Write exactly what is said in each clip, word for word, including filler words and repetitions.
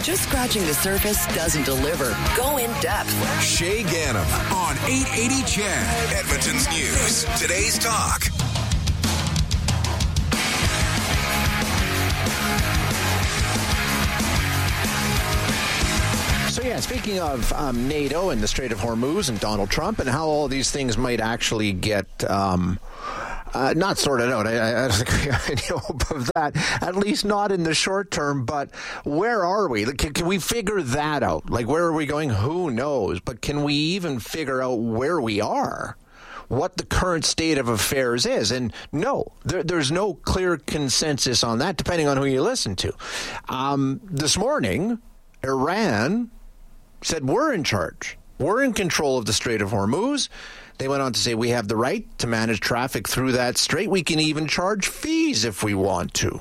just scratching the surface doesn't deliver. Go in depth. Shay Ganem on eight eighty C H E D, Edmonton's News. Today's Talk. So, yeah, speaking of um, NATO and the Strait of Hormuz and Donald Trump and how all these things might actually get um, uh, not sorted out, I, I don't think we have any hope of that, at least not in the short term. But where are we? Can, can we figure that out? Like, where are we going? Who knows? But can we even figure out where we are? What the current state of affairs is? And no, there, there's no clear consensus on that, depending on who you listen to. Um, this morning, Iran said we're in charge. We're in control of the Strait of Hormuz. They went on to say we have the right to manage traffic through that strait. We can even charge fees if we want to.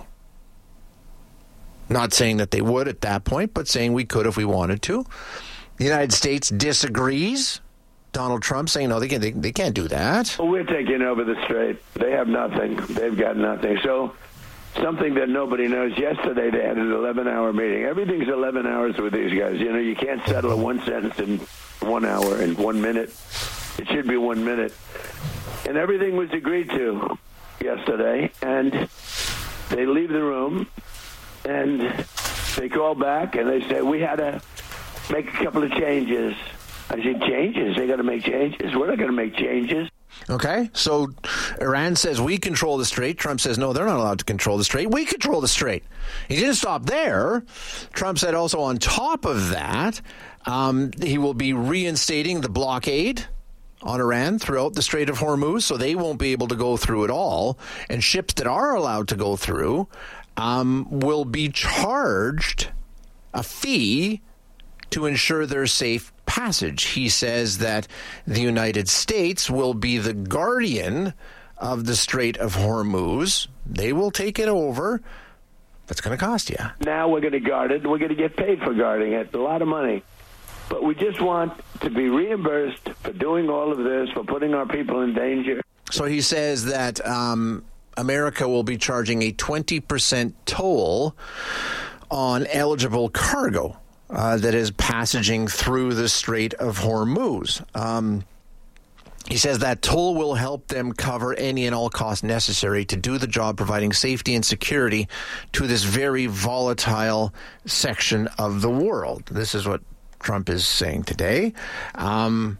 Not saying that they would at that point, but saying we could if we wanted to. The United States disagrees. Donald Trump saying, no, they can't, they, they can't do that. Well, we're taking over the strait. They have nothing. They've got nothing. So something that nobody knows. Yesterday, they had an eleven-hour meeting. Everything's eleven hours with these guys. You know, you can't settle a one sentence in one hour, in one minute. It should be one minute. And everything was agreed to yesterday. And they leave the room, and they call back, and they say, we had to make a couple of changes. I said, changes? They got to make changes? We're not going to make changes. Okay, so Iran says we control the strait. Trump says, no, they're not allowed to control the strait. We control the strait. He didn't stop there. Trump said also on top of that, um, he will be reinstating the blockade on Iran throughout the Strait of Hormuz, so they won't be able to go through at all. And ships that are allowed to go through um, will be charged a fee to ensure their safe passage. He says that the United States will be the guardian of the Strait of Hormuz. They will take it over. That's going to cost you. Now we're going to guard it. We're going to get paid for guarding it. A lot of money. But we just want to be reimbursed for doing all of this, for putting our people in danger. So he says that um, America will be charging a twenty percent toll on eligible cargo Uh, that is passaging through the Strait of Hormuz. Um, he says that toll will help them cover any and all costs necessary to do the job, providing safety and security to this very volatile section of the world. This is what Trump is saying today, um,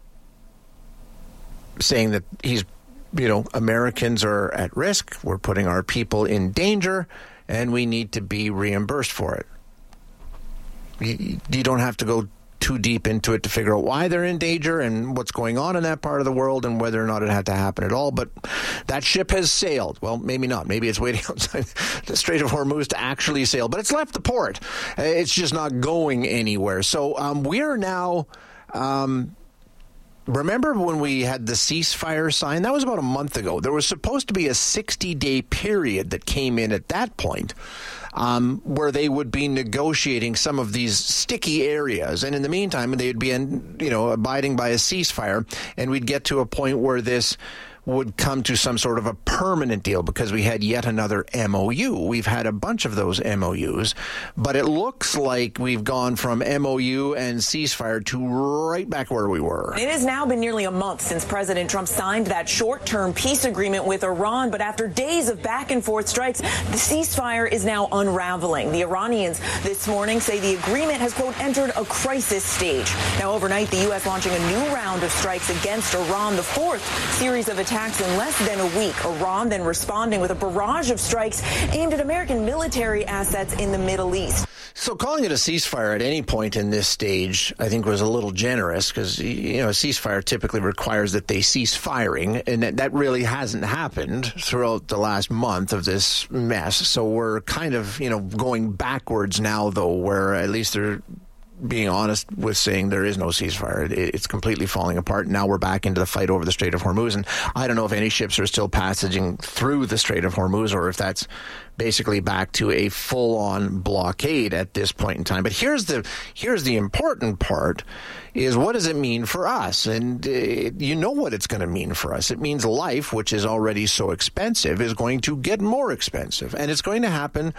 saying that he's, you know, Americans are at risk. We're putting our people in danger, and we need to be reimbursed for it. You, you don't have to go too deep into it to figure out why they're in danger and what's going on in that part of the world and whether or not it had to happen at all. But that ship has sailed. Well, maybe not. Maybe it's waiting outside the Strait of Hormuz to actually sail. But it's left the port. It's just not going anywhere. So um, we are now... Um, remember when we had the ceasefire sign? That was about a month ago. There was supposed to be a sixty-day period that came in at that point. Um, where they would be negotiating some of these sticky areas. And in the meantime, they'd be, in, you know, abiding by a ceasefire. And we'd get to a point where this would come to some sort of a permanent deal because we had yet another M O U. We've had a bunch of those M O Us, but it looks like we've gone from M O U and ceasefire to right back where we were. It has now been nearly a month since President Trump signed that short-term peace agreement with Iran, but after days of back-and-forth strikes, the ceasefire is now unraveling. The Iranians this morning say the agreement has, quote, entered a crisis stage. Now, overnight, the U S launching a new round of strikes against Iran, the fourth series of attacks in less than a week. Iran then responding with a barrage of strikes aimed at American military assets in the Middle East. So calling it a ceasefire at any point in this stage, I think, was a little generous because, you know, a ceasefire typically requires that they cease firing, and that, that really hasn't happened throughout the last month of this mess. So we're kind of, you know, going backwards now, though, where at least they're being honest with saying there is no ceasefire. It's completely falling apart. Now we're back into the fight over the Strait of Hormuz. And I don't know if any ships are still passaging through the Strait of Hormuz or if that's basically back to a full-on blockade at this point in time. But here's the here's the important part, is what does it mean for us? And uh, you know what it's going to mean for us. It means life, which is already so expensive, is going to get more expensive. And it's going to happen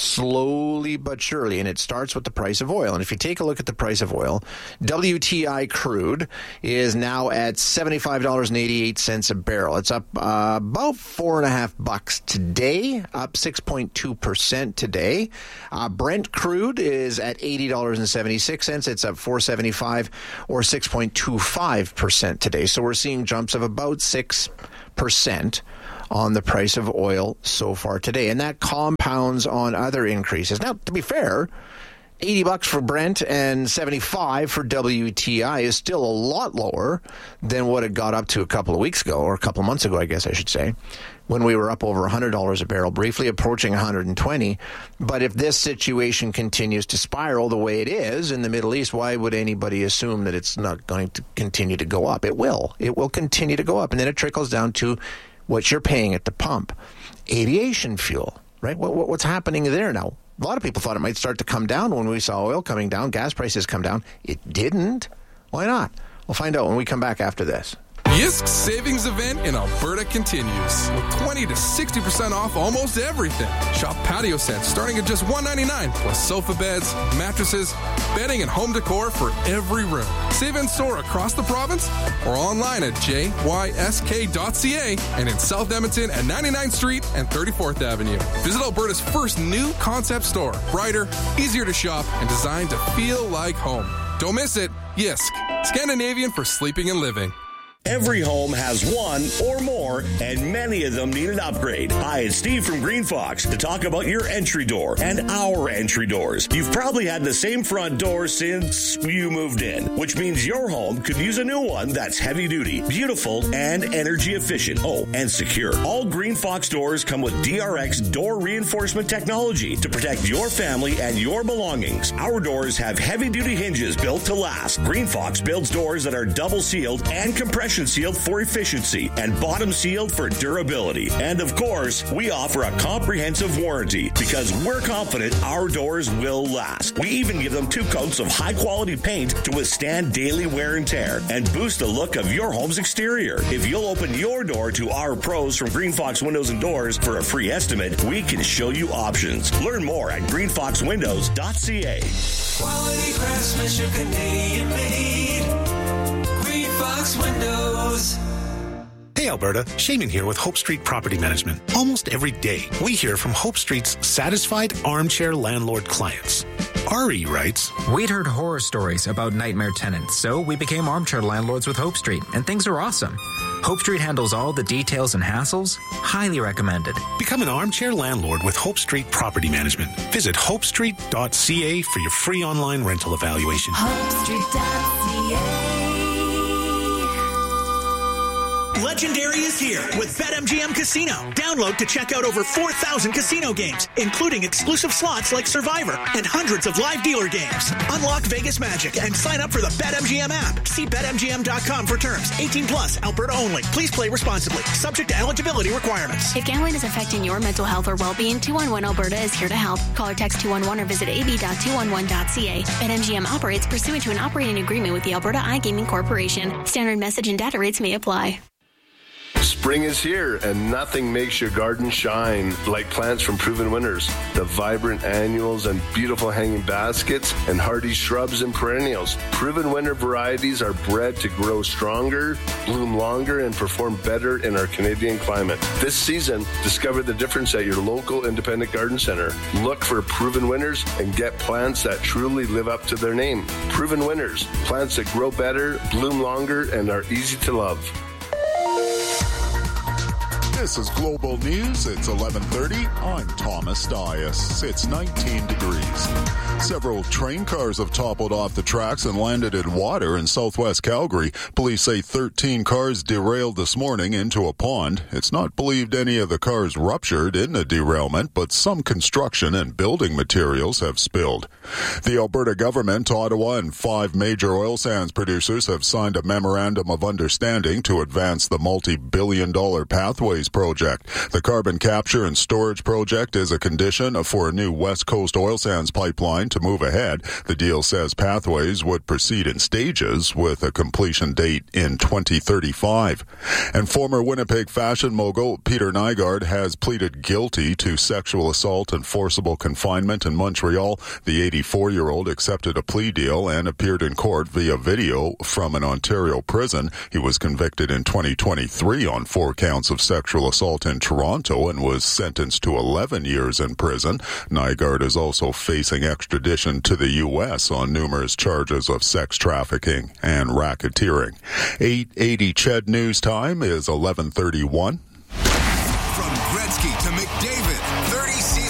slowly but surely. And it starts with the price of oil. And if you take a look at the price of oil, W T I crude is now at seventy-five dollars and eighty-eight cents a barrel. It's up uh, about four and a half bucks today, up six point two percent today. Uh, Brent crude is at eighty dollars and seventy-six cents. It's up four seventy-five or six point two five percent today. So we're seeing jumps of about six percent on the price of oil so far today. And that compounds on other increases. Now, to be fair, eighty bucks for Brent and seventy-five for W T I is still a lot lower than what it got up to a couple of weeks ago, or a couple of months ago, I guess I should say, when we were up over one hundred dollars a barrel, briefly approaching one hundred twenty. But if this situation continues to spiral the way it is in the Middle East, why would anybody assume that it's not going to continue to go up? It will. It will continue to go up. And then it trickles down to what you're paying at the pump. Aviation fuel, right? What, what, what's happening there now? A lot of people thought it might start to come down when we saw oil coming down, gas prices come down. It didn't. Why not? We'll find out when we come back after this. Yisk's savings event in Alberta continues with twenty to sixty percent off almost everything. Shop patio sets starting at just one hundred ninety-nine dollars plus sofa beds, mattresses, bedding, and home decor for every room. Save in store across the province or online at j y s k dot c a and in South Edmonton at ninety-ninth Street and thirty-fourth Avenue. Visit Alberta's first new concept store. Brighter, easier to shop, and designed to feel like home. Don't miss it. Yisk, Scandinavian for sleeping and living. Every home has one or more, and many of them need an upgrade. Hi, it's Steve from Green Fox to talk about your entry door and our entry doors. You've probably had the same front door since you moved in, which means your home could use a new one that's heavy duty, beautiful, and energy efficient. Oh, and secure. All Green Fox doors come with D R X door reinforcement technology to protect your family and your belongings. Our doors have heavy duty hinges built to last. Green Fox builds doors that are double sealed and compression sealed for efficiency and bottom sealed for durability. And of course, we offer a comprehensive warranty because we're confident our doors will last. We even give them two coats of high quality paint to withstand daily wear and tear and boost the look of your home's exterior. If you'll open your door to our pros from Green Fox Windows and Doors for a free estimate, we can show you options. Learn more at green fox windows dot c a. Quality craftsmanship, Canadian made. Green Fox Windows. Hey Alberta, Shaman here with Hope Street Property Management. Almost every day, we hear from Hope Street's satisfied armchair landlord clients. Ari writes, We'd heard horror stories about nightmare tenants, so we became armchair landlords with Hope Street, and things are awesome. Hope Street handles all the details and hassles. Highly recommended. Become an armchair landlord with Hope Street Property Management. Visit hope street dot c a for your free online rental evaluation. hope street dot c a. Legendary is here with BetMGM Casino. Download to check out over four thousand casino games, including exclusive slots like Survivor and hundreds of live dealer games. Unlock Vegas magic and sign up for the BetMGM app. See bet M G M dot com for terms. eighteen plus, Alberta only. Please play responsibly. Subject to eligibility requirements. If gambling is affecting your mental health or well-being, two one one Alberta is here to help. Call or text two one one or visit a b dot two one one dot c a. BetMGM operates pursuant to an operating agreement with the Alberta iGaming Corporation. Standard message and data rates may apply. Spring is here, and nothing makes your garden shine like plants from Proven Winners. The vibrant annuals and beautiful hanging baskets and hardy shrubs and perennials. Proven Winner varieties are bred to grow stronger, bloom longer, and perform better in our Canadian climate. This season, discover the difference at your local independent garden center. Look for Proven Winners and get plants that truly live up to their name. Proven Winners, plants that grow better, bloom longer, and are easy to love. This is Global News. It's eleven thirty. I'm Thomas Dias. It's nineteen degrees. Several train cars have toppled off the tracks and landed in water in southwest Calgary. Police say thirteen cars derailed this morning into a pond. It's not believed any of the cars ruptured in the derailment, but some construction and building materials have spilled. The Alberta government, Ottawa, and five major oil sands producers have signed a memorandum of understanding to advance the multi-billion dollar Pathways project. The carbon capture and storage project is a condition for a new West Coast oil sands pipeline to move ahead. The deal says Pathways would proceed in stages with a completion date in twenty thirty-five. And former Winnipeg fashion mogul Peter Nygard has pleaded guilty to sexual assault and forcible confinement in Montreal. The eighty-four-year-old accepted a plea deal and appeared in court via video from an Ontario prison. He was convicted in twenty twenty-three on four counts of sexual assault in Toronto and was sentenced to eleven years in prison. Nygard is also facing extradition to the U S on numerous charges of sex trafficking and racketeering. eight eighty C H E D News Time is eleven thirty-one. From Gretzky to McDavid, thirty seasons